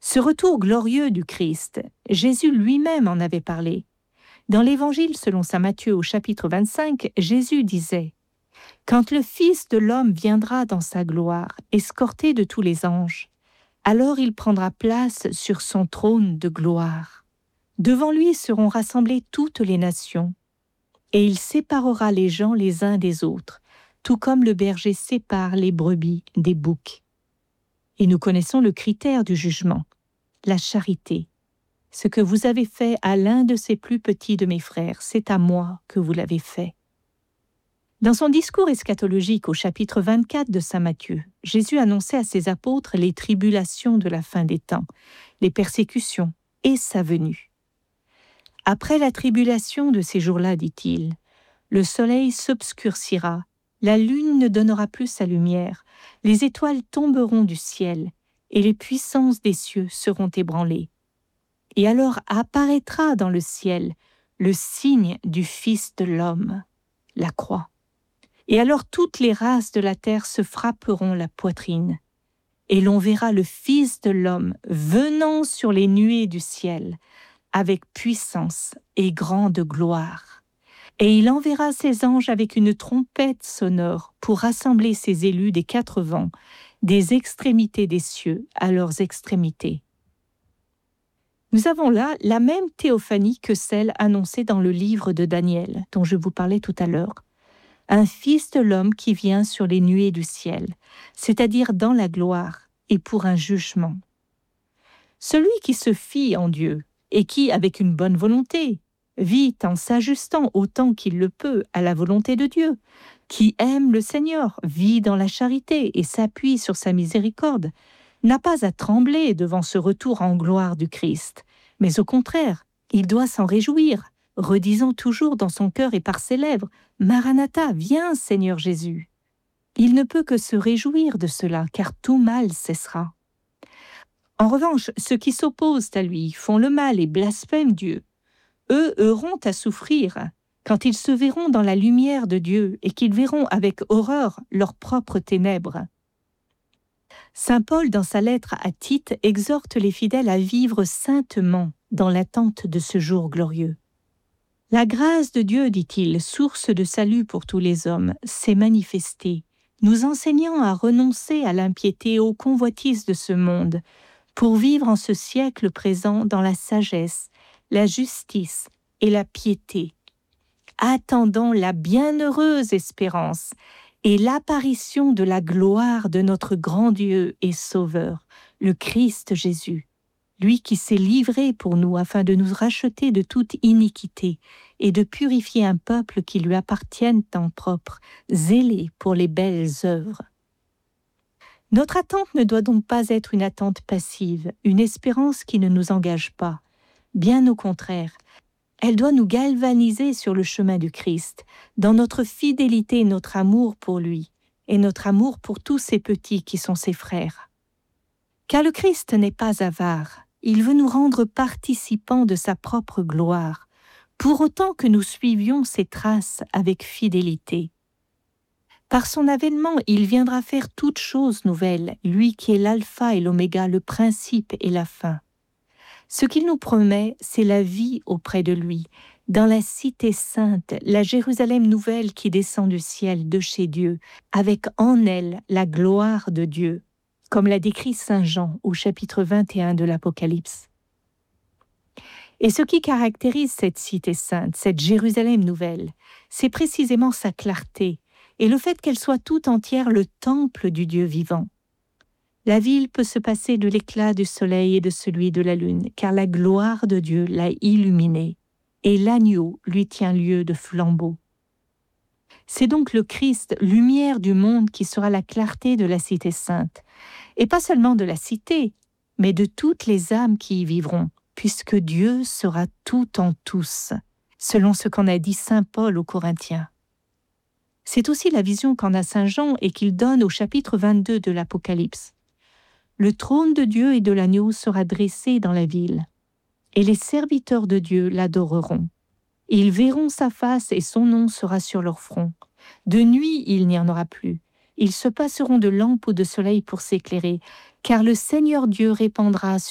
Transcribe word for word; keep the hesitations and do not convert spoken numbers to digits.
Ce retour glorieux du Christ, Jésus lui-même en avait parlé. Dans l'Évangile selon saint Matthieu au chapitre vingt-cinq, Jésus disait « Quand le Fils de l'homme viendra dans sa gloire, escorté de tous les anges, alors il prendra place sur son trône de gloire. Devant lui seront rassemblées toutes les nations, et il séparera les gens les uns des autres, tout comme le berger sépare les brebis des boucs. » Et nous connaissons le critère du jugement, la charité. Ce que vous avez fait à l'un de ces plus petits de mes frères, c'est à moi que vous l'avez fait. Dans son discours eschatologique au chapitre vingt-quatre de saint Matthieu, Jésus annonçait à ses apôtres les tribulations de la fin des temps, les persécutions et sa venue. Après la tribulation de ces jours-là, dit-il, le soleil s'obscurcira, la lune ne donnera plus sa lumière, les étoiles tomberont du ciel et les puissances des cieux seront ébranlées. Et alors apparaîtra dans le ciel le signe du Fils de l'homme, la croix. Et alors toutes les races de la terre se frapperont la poitrine, et l'on verra le Fils de l'homme venant sur les nuées du ciel, avec puissance et grande gloire. Et il enverra ses anges avec une trompette sonore pour rassembler ses élus des quatre vents, des extrémités des cieux à leurs extrémités. Nous avons là la même théophanie que celle annoncée dans le livre de Daniel, dont je vous parlais tout à l'heure. Un fils de l'homme qui vient sur les nuées du ciel, c'est-à-dire dans la gloire et pour un jugement. Celui qui se fie en Dieu et qui, avec une bonne volonté, vit en s'ajustant autant qu'il le peut à la volonté de Dieu, qui aime le Seigneur, vit dans la charité et s'appuie sur sa miséricorde, n'a pas à trembler devant ce retour en gloire du Christ, mais au contraire, il doit s'en réjouir, redisant toujours dans son cœur et par ses lèvres « Maranatha, viens Seigneur Jésus !» Il ne peut que se réjouir de cela, car tout mal cessera. En revanche, ceux qui s'opposent à lui, font le mal et blasphèment Dieu, eux auront à souffrir quand ils se verront dans la lumière de Dieu et qu'ils verront avec horreur leurs propres ténèbres. Saint Paul, dans sa lettre à Tite, exhorte les fidèles à vivre saintement dans l'attente de ce jour glorieux. La grâce de Dieu, dit-il, source de salut pour tous les hommes, s'est manifestée, nous enseignant à renoncer à l'impiété et aux convoitises de ce monde, pour vivre en ce siècle présent dans la sagesse, la justice et la piété, attendant la bienheureuse espérance et l'apparition de la gloire de notre grand Dieu et Sauveur, le Christ Jésus, lui qui s'est livré pour nous afin de nous racheter de toute iniquité et de purifier un peuple qui lui appartienne en propre, zélé pour les belles œuvres. Notre attente ne doit donc pas être une attente passive, une espérance qui ne nous engage pas. Bien au contraire, elle doit nous galvaniser sur le chemin du Christ, dans notre fidélité et notre amour pour lui, et notre amour pour tous ces petits qui sont ses frères. Car le Christ n'est pas avare, il veut nous rendre participants de sa propre gloire, pour autant que nous suivions ses traces avec fidélité. Par son avènement, il viendra faire toutes choses nouvelles, lui qui est l'alpha et l'oméga, le principe et la fin. Ce qu'il nous promet, c'est la vie auprès de lui, dans la cité sainte, la Jérusalem nouvelle qui descend du ciel de chez Dieu, avec en elle la gloire de Dieu, comme l'a décrit saint Jean au chapitre vingt et un de l'Apocalypse. Et ce qui caractérise cette cité sainte, cette Jérusalem nouvelle, c'est précisément sa clarté et le fait qu'elle soit tout entière le temple du Dieu vivant. La ville peut se passer de l'éclat du soleil et de celui de la lune, car la gloire de Dieu l'a illuminée, et l'agneau lui tient lieu de flambeau. C'est donc le Christ, lumière du monde, qui sera la clarté de la cité sainte, et pas seulement de la cité, mais de toutes les âmes qui y vivront, puisque Dieu sera tout en tous, selon ce qu'en a dit saint Paul aux Corinthiens. C'est aussi la vision qu'en a saint Jean et qu'il donne au chapitre vingt-deux de l'Apocalypse. Le trône de Dieu et de l'agneau sera dressé dans la ville, et les serviteurs de Dieu l'adoreront. Ils verront sa face et son nom sera sur leur front. De nuit, il n'y en aura plus. Ils se passeront de lampe ou de soleil pour s'éclairer, car le Seigneur Dieu répandra